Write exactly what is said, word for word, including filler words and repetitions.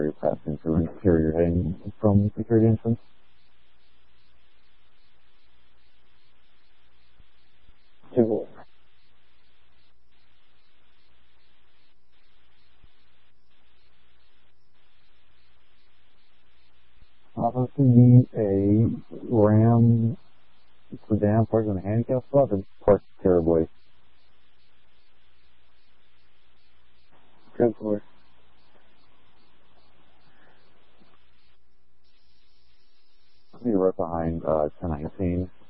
You're passing through interior heading from security entrance. Two. Obviously need a ram sedan parked in a handicap spot and parked terribly. Good for. Be right behind uh, ten nineteen.